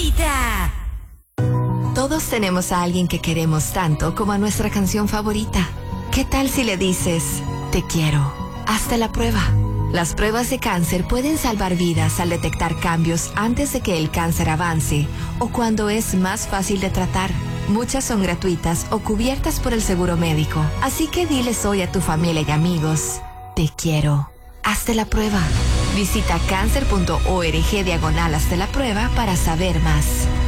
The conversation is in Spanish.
favorita. Todos tenemos a alguien que queremos tanto como a nuestra canción favorita. ¿Qué tal si le dices, te quiero? Hazte la prueba. Las pruebas de cáncer pueden salvar vidas al detectar cambios antes de que el cáncer avance o cuando es más fácil de tratar. Muchas son gratuitas o cubiertas por el seguro médico. Así que diles hoy a tu familia y amigos, te quiero. Hazte la prueba. Visita cáncer.org/hazte la prueba para saber más.